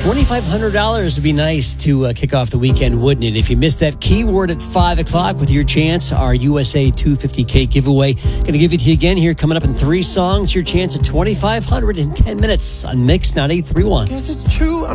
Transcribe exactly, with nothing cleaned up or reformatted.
twenty-five hundred dollars would be nice to uh, kick off the weekend, wouldn't it? If you missed that keyword at five o'clock with your chance, our U S A two hundred fifty K giveaway. Going to give it to you again here, coming up in three songs. Your chance at twenty-five hundred in ten minutes on Mix ninety-three point one. Guess it's true.